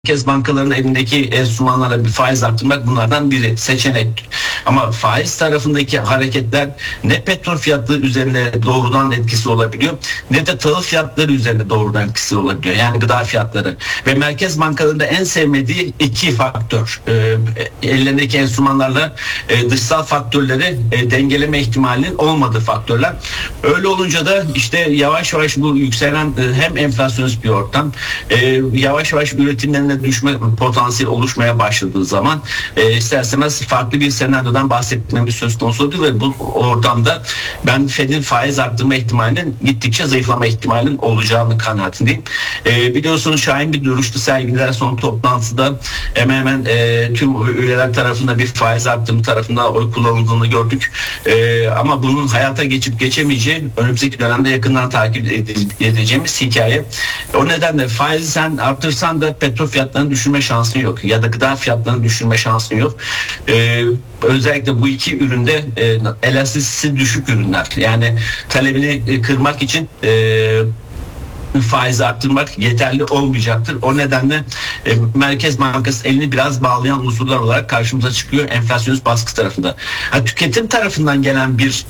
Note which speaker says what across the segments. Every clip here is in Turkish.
Speaker 1: merkez bankalarının elindeki enstrümanlarla bir faiz arttırmak bunlardan biri, seçenek. Ama faiz tarafındaki hareketler ne petrol fiyatları üzerine doğrudan etkisi olabiliyor ne de tahıl fiyatları üzerine doğrudan etkisi olabiliyor. Yani gıda fiyatları. Ve merkez bankalarında en sevmediği iki faktör. Ellerindeki enstrümanlarla dışsal faktörleri dengeleme ihtimalinin olmadığı faktörler. Öyle olunca da işte yavaş yavaş bu yükselen hem enflasyonist bir ortam, yavaş yavaş üretimlerine düşme potansiyeli oluşmaya başladığı zaman ister istemez farklı bir senaryodan bahsetmemiz söz konusu oluyor ve bu ortamda ben Fed'in faiz arttırma ihtimalinin gittikçe zayıflama ihtimalinin olacağını kanaatindeyim. Biliyorsunuz şahin bir duruştu sergilenen son toplantıda hemen tüm üyeler tarafında bir faiz arttırma tarafında oy kullanıldığını gördük. Ama bunun hayata geçip geçemeyeceği önümüzdeki dönemde yakından takip edeceğimiz hikaye. O nedenle faizi sen arttırsan da petrol fiyatlarını düşürme şansın yok ya da gıda fiyatlarını düşürme şansın yok. Özellikle bu iki üründe elastisitesi düşük ürünler. Yani talebini kırmak için faizi arttırmak yeterli olmayacaktır. O nedenle Merkez Bankası elini biraz bağlayan unsurlar olarak karşımıza çıkıyor enflasyonist baskı tarafında. Tüketim tarafından gelen bir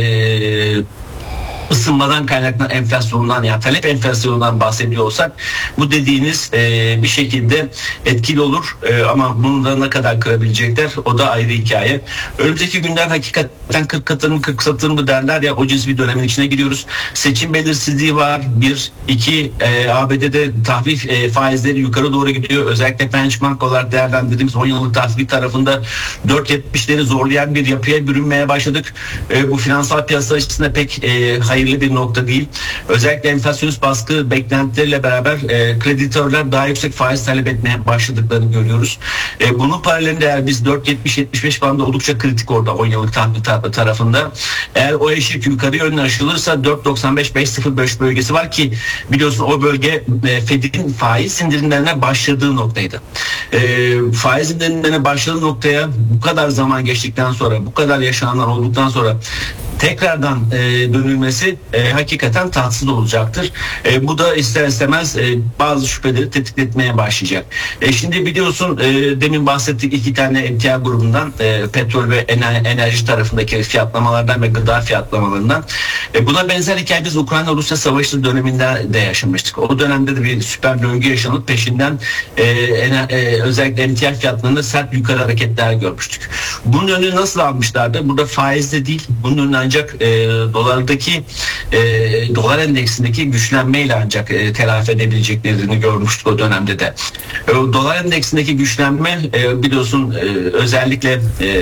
Speaker 1: ısınmadan kaynaklanan enflasyondan, yani talep enflasyonundan bahsediyor olsak bu dediğiniz bir şekilde etkili olur ama bunu da ne kadar kırabilecekler o da ayrı hikaye. Önümüzdeki günler hakikaten 40 katılım 40 satılımı derler ya, o cins bir dönemin içine giriyoruz. Seçim belirsizliği var. 2 ABD'de tahvil faizleri yukarı doğru gidiyor. Özellikle benchmark olarak değerlendirdiğimiz 10 yıllık tahvil tarafında 4.70'leri zorlayan bir yapıya bürünmeye başladık. Bu finansal piyasa açısından pek hayırlı bir nokta değil. Özellikle enflasyonist baskı beklentileriyle beraber kreditörler daha yüksek faiz talep etmeye başladıklarını görüyoruz. Bunun paralelinde eğer biz 4.70-75 bandında oldukça kritik orada 10 yıllık tahvil tarafında. Eğer o eşik yukarı yönlü aşılırsa 4.95-5.05 bölgesi var ki biliyorsun o bölge Fed'in faiz indirimlerine başladığı noktaydı. Faiz indirimlerine başladığı noktaya bu kadar zaman geçtikten sonra, bu kadar yaşananlar olduktan sonra tekrardan dönülmesi hakikaten tatsız olacaktır. Bu da ister istemez bazı şüpheleri tetikletmeye başlayacak. Şimdi biliyorsun demin bahsettik 2 tane emtia grubundan, petrol ve enerji tarafındaki fiyatlamalardan ve gıda fiyatlamalarından. Buna benzer hikaye biz Ukrayna-Rusya savaşı döneminde de yaşamıştık. O dönemde de bir süper döngü yaşanıp peşinden özellikle emtia fiyatlarında sert yukarı hareketler görmüştük. Bunun önünü nasıl almışlardı? Burada faizde değil, bunun önünü ancak dolardaki dolar endeksindeki güçlenmeyle ancak telafi edebileceklerini görmüştük o dönemde de. Dolar endeksindeki güçlenme biliyorsun özellikle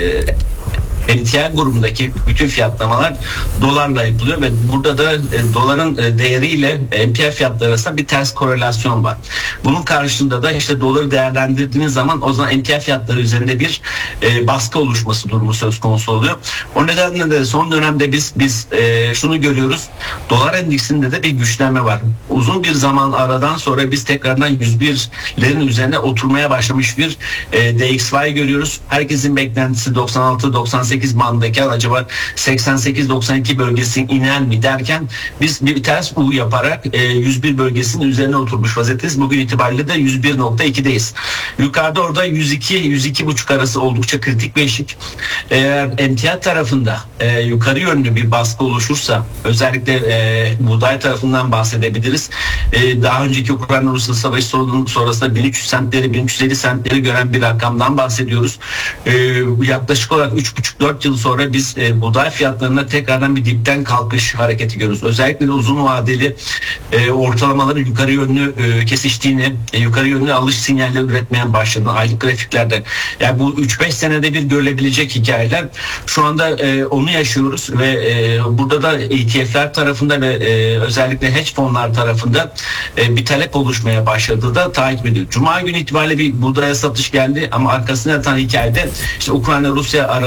Speaker 1: emtia grubundaki bütün fiyatlamalar dolarla yapılıyor ve burada da doların değeriyle emtia fiyatları arasında bir ters korelasyon var. Bunun karşılığında da işte doları değerlendirdiğiniz zaman o zaman emtia fiyatları üzerinde bir baskı oluşması durumu söz konusu oluyor. O nedenle de son dönemde biz şunu görüyoruz. Dolar endeksinde de bir güçlenme var. Uzun bir zaman aradan sonra biz tekrardan 101'lerin üzerine oturmaya başlamış bir DXY görüyoruz. Herkesin beklentisi 96-98 bandındayken acaba 88-92 bölgesinin iner mi derken biz bir ters U yaparak 101 bölgesinin üzerine oturmuş vaziyetteyiz. Bugün itibariyle de 101.2'deyiz. Yukarıda orada 102-102.5 arası oldukça kritik bir eşik. Eğer emtia tarafında yukarı yönlü bir baskı oluşursa özellikle buğday tarafından bahsedebiliriz. Daha önceki Ukrayna-Rusya savaşı sonrasında 1300 sentleri 1350 sentleri gören bir rakamdan bahsediyoruz. Yaklaşık olarak 3,5-4 yıl sonra biz buğday fiyatlarında tekrardan bir dipten kalkış hareketi görüyoruz. Özellikle de uzun vadeli ortalamaların yukarı yönlü kesiştiğini, yukarı yönlü alış sinyalleri üretmeye başladığını aylık grafiklerde. Yani bu 3-5 senede bir görülebilecek hikayeler. Şu anda onu yaşıyoruz ve burada da ETF'ler tarafında ve özellikle hedge fonlar tarafında bir talep oluşmaya başladığı da takip ediyor. Cuma günü itibariyle bir buğdaya satış geldi ama arkasında yatan hikayede işte Ukrayna-Rusya arasında bir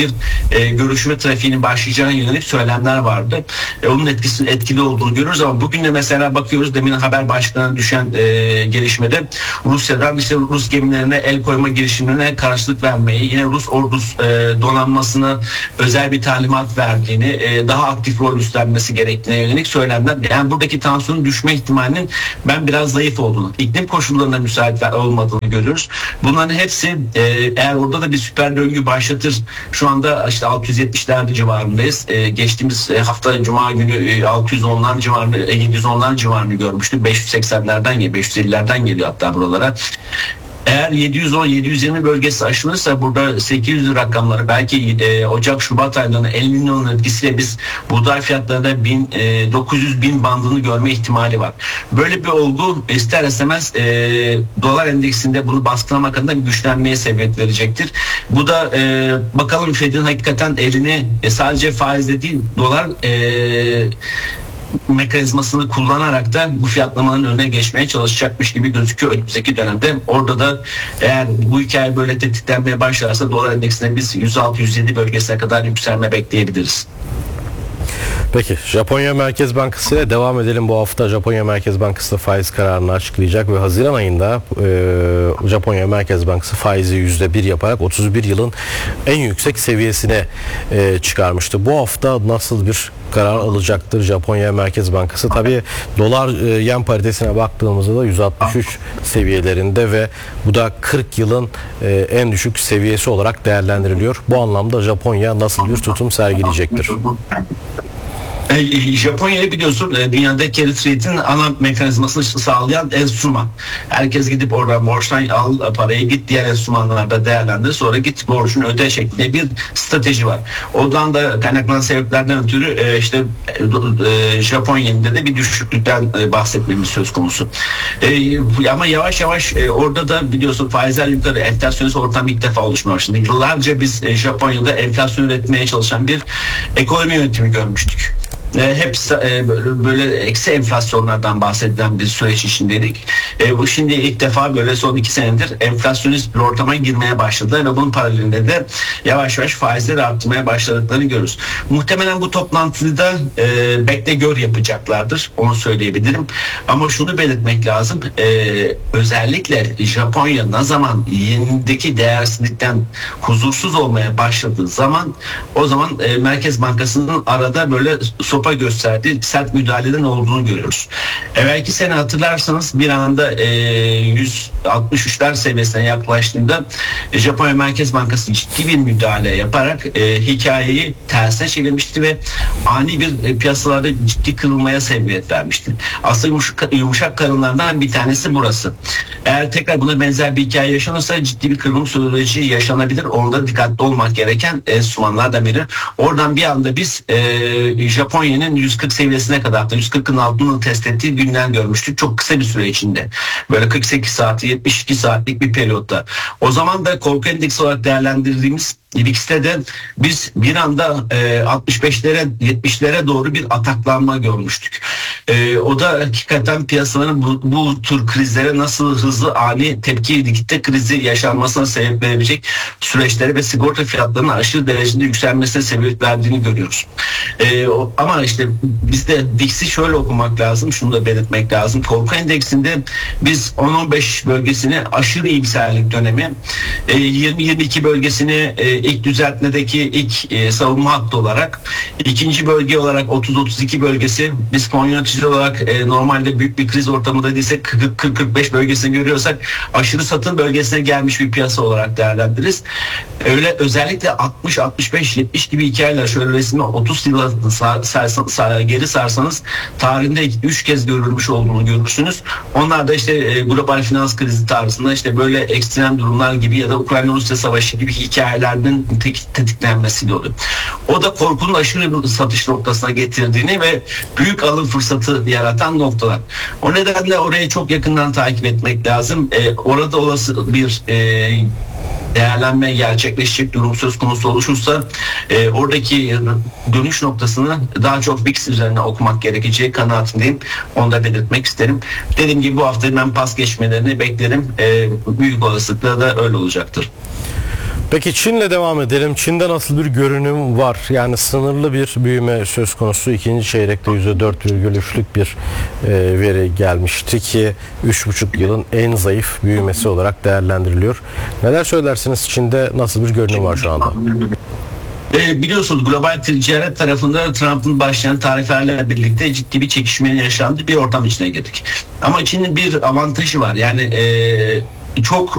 Speaker 1: bir görüşme trafiğinin başlayacağına yönelik söylemler vardı. Onun etkili olduğunu görüyoruz ama bugün de mesela bakıyoruz, demin haber başlığına düşen gelişmede Rusya'dan işte Rus gemilerine el koyma girişimlerine karşılık vermeyi, yine Rus ordusu donanmasına özel bir talimat verdiğini, daha aktif rol üstlenmesi gerektiğine yönelik söylemler. Yani buradaki tansiyonun düşme ihtimalinin ben biraz zayıf olduğunu, iklim koşullarına müsait olmadığını görüyoruz. Bunların hepsi eğer orada da bir süper döngü başlatır. Şu anda işte 670'lerde civarındayız. Geçtiğimiz hafta Cuma günü 610'lar civarını, 710'lar civarını görmüştük. 580'lerden geliyor, 550'lerden geliyor hatta buralara. Eğer 710-720 bölgesi aşılırsa burada 800 rakamları, belki Ocak-Şubat aylarında El Niño'nun etkisiyle biz buğday fiyatlarında 900-1000 bandını görme ihtimali var. Böyle bir olgu ister istemez dolar endeksinde bunu baskılamak adına bir güçlenmeye sebebiyet verecektir. Bu da bakalım Fed'in hakikaten elini sadece faizle değil dolar mekanizmasını kullanarak da bu fiyatlamanın önüne geçmeye çalışacakmış gibi gözüküyor önümüzdeki dönemde. Orada da eğer bu hikaye böyle tetiklenmeye başlarsa dolar endeksine biz 106-107 bölgesine kadar yükselme bekleyebiliriz.
Speaker 2: Peki, Japonya Merkez Bankası ile devam edelim. Bu hafta Japonya Merkez Bankası da faiz kararını açıklayacak ve Haziran ayında Japonya Merkez Bankası faizi %1 yaparak 31 yılın en yüksek seviyesine çıkarmıştı. Bu hafta nasıl bir karar alacaktır Japonya Merkez Bankası? Tabii dolar yen paritesine baktığımızda da 163 seviyelerinde ve bu da 40 yılın en düşük seviyesi olarak değerlendiriliyor. Bu anlamda Japonya nasıl bir tutum sergileyecektir?
Speaker 1: Japonya'yı biliyorsun dünyada carry trade'in ana mekanizmasını sağlayan enstrüman. Herkes gidip oradan borçtan al parayı, git diğer enstrümanlarda değerlendir, sonra git borcunu öde şeklinde bir strateji var. Oradan da kaynaklanan sebeplerden ötürü işte Japonya'da da bir düşüklükten bahsetmemiz söz konusu. Ama yavaş yavaş orada da biliyorsun faizler yukarı, enflasyonist ortam ilk defa oluşmaya başladı. Yıllarca biz Japonya'da enflasyon üretmeye çalışan bir ekonomi yönetimi görmüştük. Hep böyle eksi enflasyonlardan bahsedilen bir süreç içindeydik. Bu şimdi ilk defa böyle son 2 senedir enflasyonist bir ortama girmeye başladılar ve bunun paralelinde de yavaş yavaş faizleri arttırmaya başladıklarını görürüz. Muhtemelen bu toplantıda bekle gör yapacaklardır. Onu söyleyebilirim. Ama şunu belirtmek lazım. Özellikle Japonya ne zaman yenideki değersizlikten huzursuz olmaya başladığı zaman, o zaman Merkez Bankası'nın arada böyle sopa gösterdiği sert müdahalelerin olduğunu görüyoruz. Evvelki sene hatırlarsanız bir anda 163'ler seviyesine yaklaştığında Japonya Merkez Bankası ciddi bir müdahale yaparak hikayeyi tersine çevirmişti ve ani bir piyasalarda ciddi kırılmaya sebebiyet vermişti. Aslında yumuşak karınlardan bir tanesi burası. Eğer tekrar buna benzer bir hikaye yaşanırsa ciddi bir kırılım süreci yaşanabilir. Orada dikkatli olmak gereken enstrümanlardan biri. Oradan bir anda biz Japonya'nın 140 seviyesine kadar, 140'ın altını test ettiği günler görmüştük. Çok kısa bir süre içinde. Böyle 48 saat, 72 saatlik bir periyotta. O zaman da korku endeksi olarak değerlendirdiğimiz VIX'te de biz bir anda 65'lere 70'lere doğru bir ataklanma görmüştük. O da hakikaten piyasaların bu tür krizlere nasıl hızlı ani tepki dikte krizi yaşanmasına sebep verebilecek süreçlere ve sigorta fiyatlarının aşırı derecede yükselmesine sebep verdiğini görüyoruz. Ama işte bizde VIX'i şöyle okumak lazım, şunu da belirtmek lazım. Korku endeksinde biz 10-15 bölgesini aşırı iyimserlik dönemi, 20-22 bölgesini ilk düzeltmedeki ilk savunma hattı olarak, ikinci bölge olarak 30-32 bölgesi, biz fon yönetici olarak normalde büyük bir kriz ortamında değilse 40-45 bölgesini görüyorsak aşırı satın bölgesine gelmiş bir piyasa olarak değerlendiririz. Öyle özellikle 60-65-70 gibi hikayeler, şöyle resmi 30 yıla geri sarsanız tarihinde 3 kez görülmüş olduğunu görürsünüz. Onlar da işte global finans krizi tarzında işte böyle ekstrem durumlar gibi ya da Ukrayna-Rusya savaşı gibi hikayelerden tetiklenmesiyle oluyor. O da korkunun aşırı bir satış noktasına getirdiğini ve büyük alım fırsatı yaratan noktalar. O nedenle orayı çok yakından takip etmek lazım. Orada olası bir değerlenme gerçekleşecek durum söz konusu oluşursa oradaki dönüş noktasını daha çok VIX üzerine okumak gerekeceği kanaatindeyim. Onu da belirtmek isterim. Dediğim gibi bu hafta ben pas geçmelerini beklerim. Büyük olasılıkla da öyle olacaktır.
Speaker 2: Peki Çin'le devam edelim. Çin'de nasıl bir görünüm var? Yani sınırlı bir büyüme söz konusu. İkinci çeyrekte %4,3'lük bir veri gelmişti ki 3,5 yılın en zayıf büyümesi olarak değerlendiriliyor. Neler söylersiniz? Çin'de nasıl bir görünüm var şu anda?
Speaker 1: Biliyorsunuz global ticaret tarafında Trump'ın başlayan tarifelerle birlikte ciddi bir çekişmenin yaşandığı bir ortam içine girdik. Ama Çin'in bir avantajı var. Yani çok